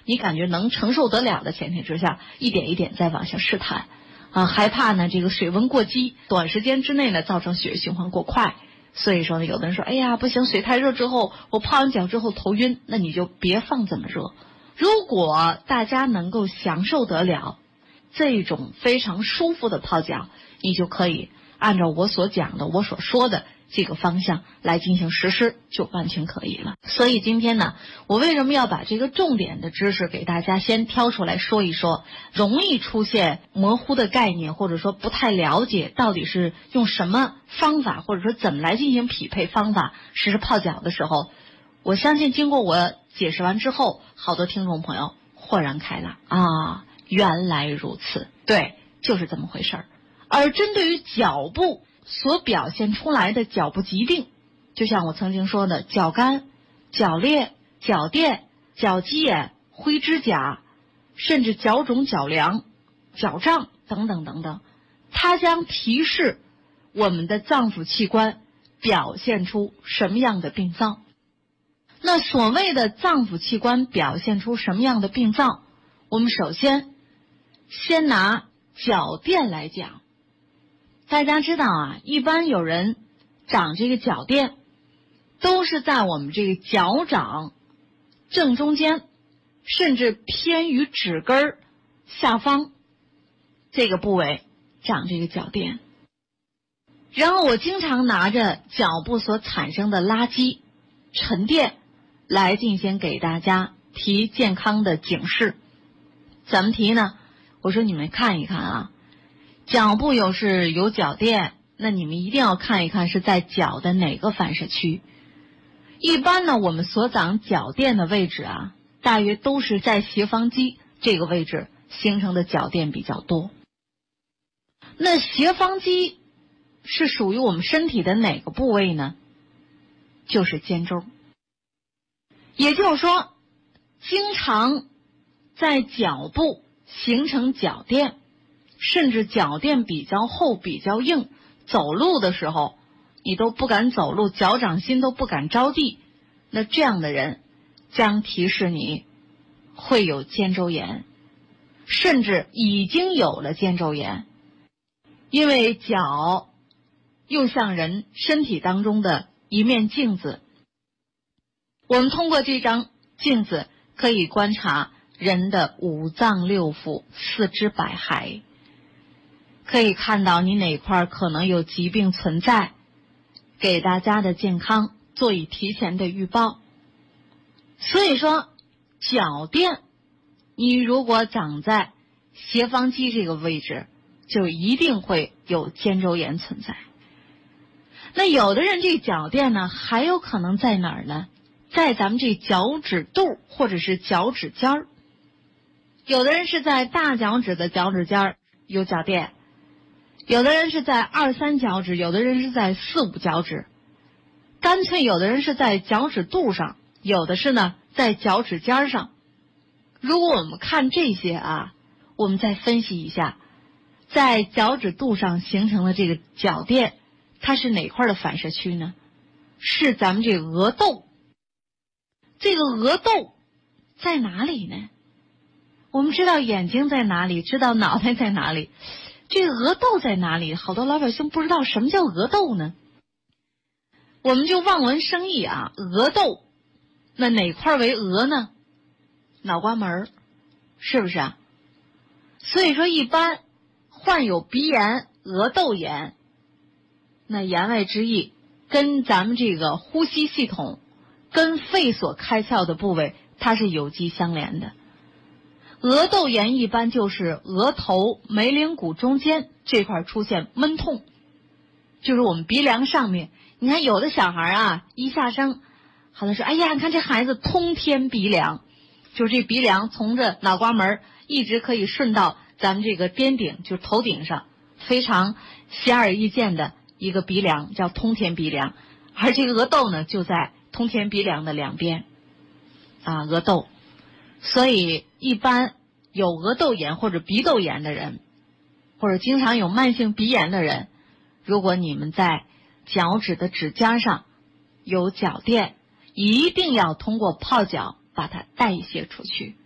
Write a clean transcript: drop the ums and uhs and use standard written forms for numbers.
你感觉能承受得了的前提之下，一点一点再往下试探。害怕呢这个水温过激，短时间之内呢造成血液循环过快。所以说呢，有的人说，哎呀不行，水太热之后，我泡完脚之后头晕，那你就别放这么热。如果大家能够享受得了这种非常舒服的泡脚，你就可以按照我所讲的，我所说的这个方向来进行实施，就完全可以了。所以今天呢，我为什么要把这个重点的知识给大家先挑出来说一说，容易出现模糊的概念，或者说不太了解到底是用什么方法，或者说怎么来进行匹配方法实施泡脚的时候，我相信经过我解释完之后，好多听众朋友豁然开朗啊，原来如此，对，就是这么回事儿。而针对于脚部所表现出来的脚部疾病，就像我曾经说的脚干、脚裂、脚垫、脚鸡眼、灰指甲，甚至脚肿、脚凉、脚胀等等等等，它将提示我们的脏腑器官表现出什么样的病灶。那所谓的脏腑器官表现出什么样的病灶，我们首先拿脚垫来讲。大家知道啊，一般有人长这个脚垫都是在我们这个脚掌正中间，甚至偏于趾根下方这个部位长这个脚垫。然后我经常拿着脚部所产生的垃圾沉淀来进行给大家提健康的警示。怎么提呢？我说你们看一看啊，脚部有脚垫，那你们一定要看一看是在脚的哪个反射区。一般呢，我们所长脚垫的位置啊，大约都是在斜方肌这个位置形成的脚垫比较多。那斜方肌是属于我们身体的哪个部位呢？就是肩周。也就是说，经常在脚部形成脚垫，甚至脚垫比较厚比较硬，走路的时候你都不敢走路，脚掌心都不敢着地，那这样的人将提示你会有肩周炎，甚至已经有了肩周炎。因为脚又像人身体当中的一面镜子，我们通过这张镜子可以观察人的五脏六腑、四肢百骸，可以看到你哪块可能有疾病存在，给大家的健康做以提前的预报。所以说脚垫你如果长在斜方肌这个位置，就一定会有肩周炎存在。那有的人这脚垫呢还有可能在哪儿呢？在咱们这脚趾肚或者是脚趾尖儿。有的人是在大脚趾的脚趾尖儿有脚垫，有的人是在2、3脚趾，有的人是在4、5脚趾，干脆有的人是在脚趾肚上，有的是呢在脚趾尖上。如果我们看这些啊，我们再分析一下，在脚趾肚上形成的这个脚垫，它是哪块的反射区呢？是咱们这个额窦。这个额窦在哪里呢？我们知道眼睛在哪里，知道脑袋在哪里，这个额窦在哪里？好多老百姓不知道什么叫额窦呢。我们就望文生义啊，额窦，那哪块为额呢？脑瓜门，是不是啊？所以说一般患有鼻炎、额窦炎，那言外之意跟咱们这个呼吸系统跟肺所开窍的部位它是有机相连的。额窦炎一般就是额头眉棱骨中间这块出现闷痛，就是我们鼻梁上面。你看有的小孩啊一下生好像说，哎呀你看这孩子通天鼻梁，就是这鼻梁从这脑瓜门一直可以顺到咱们这个颠顶，就是头顶上，非常显而易见的一个鼻梁叫通天鼻梁。而这个额窦呢就在通天鼻梁的两边啊，额窦。所以一般有额窦炎或者鼻窦炎的人，或者经常有慢性鼻炎的人，如果你们在脚趾的指尖上有脚垫，一定要通过泡脚把它代谢出去。